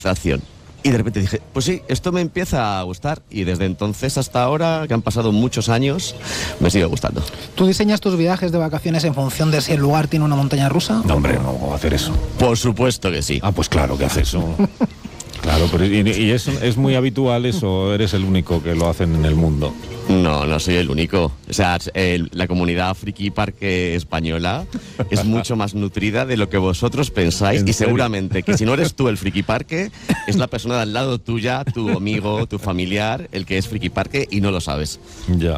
atracción. Y de repente dije, pues sí, esto me empieza a gustar. Y desde entonces hasta ahora, que han pasado muchos años, me sigue gustando. ¿Tú diseñas tus viajes de vacaciones en función de si el lugar tiene una montaña rusa? No, hombre, no voy a hacer eso. Por supuesto que sí. Ah, pues claro que hace eso. Claro, pero ¿y es muy habitual eso? ¿O eres el único que lo hacen en el mundo? No soy el único. O sea, la comunidad friki parque española es mucho más nutrida de lo que vosotros pensáis. Y seguramente que si no eres tú el friki parque, es la persona de al lado tuya, tu amigo, tu familiar, el que es friki parque y no lo sabes. Ya.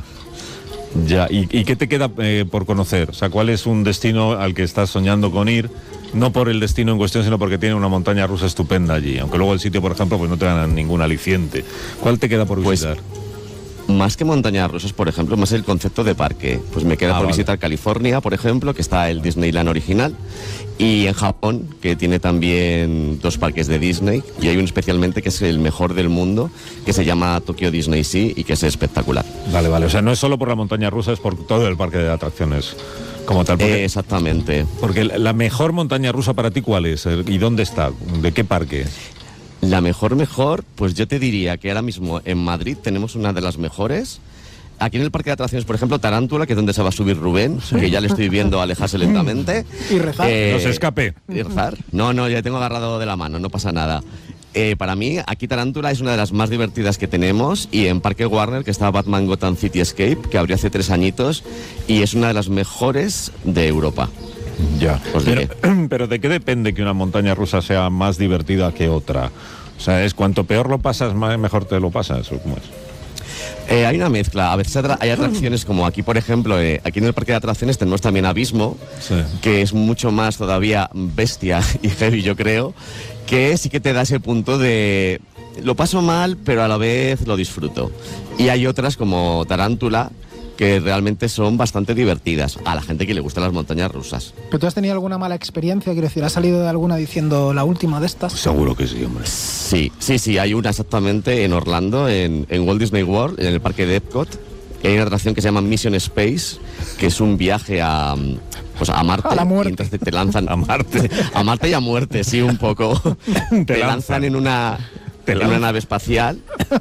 ¿Y qué te queda por conocer? O sea, ¿cuál es un destino al que estás soñando con ir? No por el destino en cuestión, sino porque tiene una montaña rusa estupenda allí. Aunque luego el sitio, por ejemplo, pues no te dan ningún aliciente. ¿Cuál te queda por visitar? Más que montañas rusas, por ejemplo, más el concepto de parque. Pues me queda por visitar California, por ejemplo, que está el Disneyland original, y en Japón, que tiene también 2 parques de Disney, y hay uno especialmente que es el mejor del mundo, que se llama Tokyo Disney Sea y que es espectacular. Vale, o sea, no es solo por la montaña rusa, es por todo el parque de atracciones como tal. Exactamente. Porque la mejor montaña rusa para ti, ¿cuál es? ¿Y dónde está? ¿De qué parque? La mejor, pues yo te diría que ahora mismo en Madrid tenemos una de las mejores. Aquí en el parque de atracciones, por ejemplo, Tarántula, que es donde se va a subir Rubén, que ya le estoy viendo alejarse lentamente. Y rezar. No se escape. ¿Y rezar? No, ya tengo agarrado de la mano, no pasa nada. Para mí, aquí Tarántula es una de las más divertidas que tenemos, y en Parque Warner, que está Batman Gotham City Escape, que abrió hace 3 añitos, y es una de las mejores de Europa. Ya. Pero ¿de qué depende que una montaña rusa sea más divertida que otra? O sea, ¿es cuanto peor lo pasas, mejor te lo pasas? ¿O cómo es? Hay una mezcla. A veces hay atracciones como aquí, por ejemplo, aquí en el parque de atracciones tenemos también Abismo, sí, que es mucho más todavía bestia y heavy, yo creo, que sí que te da ese punto de lo paso mal, pero a la vez lo disfruto. Y hay otras como Tarántula, que realmente son bastante divertidas a la gente que le gustan las montañas rusas. ¿Pero tú has tenido alguna mala experiencia? Quiero decir, ¿has salido de alguna diciendo la última de estas? Pues seguro que sí, hombre. Sí, hay una exactamente en Orlando, en Walt Disney World, en el parque de Epcot. Hay una atracción que se llama Mission Space, que es un viaje a Marte. A la muerte. Y entonces te lanzan a Marte. A Marte y a muerte, sí, un poco. Te lanzan en una nave espacial.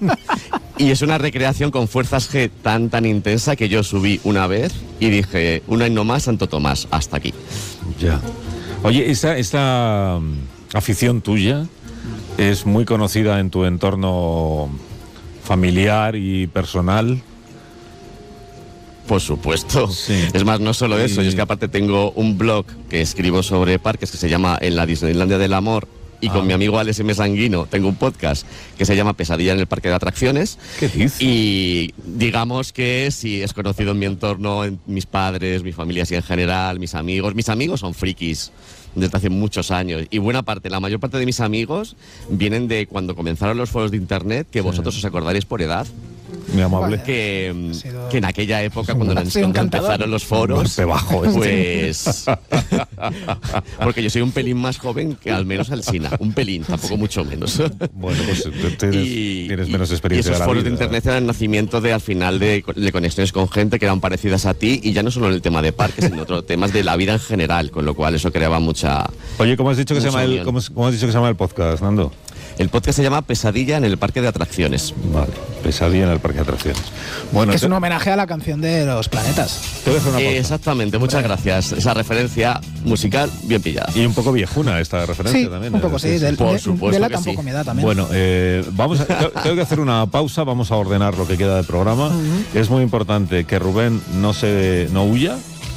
Y es una recreación con fuerzas G tan intensa que yo subí una vez y dije, una y no más, Santo Tomás, hasta aquí. Ya. Oye, esta afición tuya es muy conocida en tu entorno familiar y personal. Por supuesto. Sí. Es más, no solo eso, yo es que aparte tengo un blog que escribo sobre parques que se llama En la Disneylandia del Amor. Y con mi amigo Alex M. Sanguino tengo un podcast que se llama Pesadilla en el Parque de Atracciones. ¿Qué dices? Y digamos que sí, es conocido en mi entorno, en mis padres, mi familia así en general, mis amigos. Mis amigos son frikis desde hace muchos años. Y la mayor parte de mis amigos vienen de cuando comenzaron los foros de internet, que vosotros os acordaréis por edad. Muy amable. Que en aquella época, cuando empezaron los foros, pues... porque yo soy un pelín más joven que al menos Alsina. Un pelín, tampoco mucho menos. Bueno, pues tienes menos experiencia. Y esos foros de internet eran el nacimiento al final de conexiones con gente que eran parecidas a ti, y ya no solo en el tema de parques, sino otros temas de la vida en general, con lo cual eso creaba mucha... Oye, ¿cómo has dicho que se llama el podcast, Nando? El podcast se llama Pesadilla en el Parque de Atracciones. Vale, Pesadilla en el Parque de Atracciones. Bueno, es un homenaje a la canción de Los Planetas. Te voy a hacer una pausa. Exactamente, muchas gracias. Esa referencia musical bien pillada. Y un poco viejuna esta referencia también. Un poco, sí. Por supuesto. De tampoco me da también. Bueno, tengo que hacer una pausa, vamos a ordenar lo que queda del programa. Es muy importante que Rubén no huya.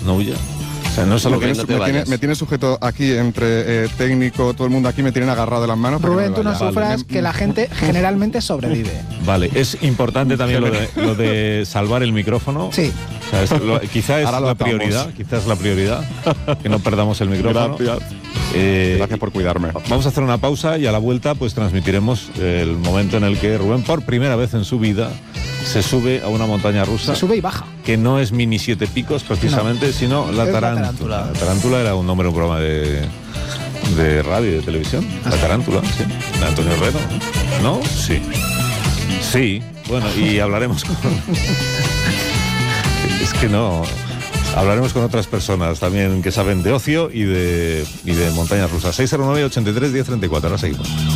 O sea, no solo me tiene sujeto aquí entre técnico, todo el mundo aquí me tienen agarrado de las manos. Rubén, tú no sufras, que la gente generalmente sobrevive. Vale, es importante también lo de salvar el micrófono. Sí. O sea, quizá es la prioridad, que no perdamos el micrófono. Gracias por cuidarme. Vamos a hacer una pausa y a la vuelta pues transmitiremos el momento en el que Rubén, por primera vez en su vida, se sube a una montaña rusa. Se sube y baja. Que no es Mini Siete Picos precisamente, sino la Tarántula. La Tarántula era un nombre, un programa de radio y de televisión. La Tarántula, sí. De Antonio Herrero. ¿No? Sí. Sí. Bueno, y hablaremos con... Es que no... Hablaremos con otras personas también que saben de ocio y de montañas rusas. 609-83-1034. Ahora seguimos.